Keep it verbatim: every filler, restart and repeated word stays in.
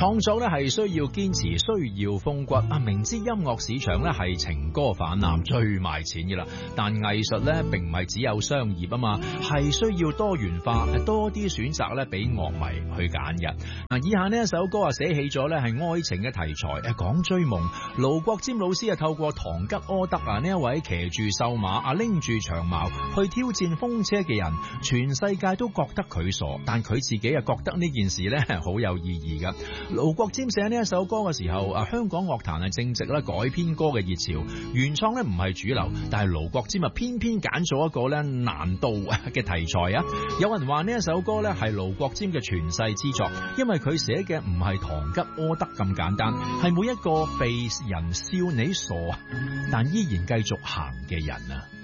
創作咧係需要堅持，需要風骨啊！明知音樂市場咧係情歌泛濫最賣錢嘅啦，但藝術咧並唔係只有商業啊嘛，係需要多元化，多啲選擇咧俾樂迷去揀嘅。嗱，以下呢一首歌啊，寫起咗咧係愛情嘅題材，誒講追夢。盧國沾老師啊，透過唐吉柯德啊呢一位騎住瘦馬啊拎住長矛去挑戰風車嘅人，全世界都覺得佢傻，但佢自己啊覺得呢件事咧係好有意義嘅。盧國沾寫呢一首歌嘅時候啊，香港樂壇係正值咧改編歌嘅熱潮，原創咧唔係主流，但係盧國沾啊偏偏揀咗一個咧難度嘅題材啊。有人話呢一首歌咧係盧國沾嘅傳世之作，因為佢寫嘅唔係唐吉柯德咁簡單，係每一個被人笑你傻但依然繼續行嘅人啊。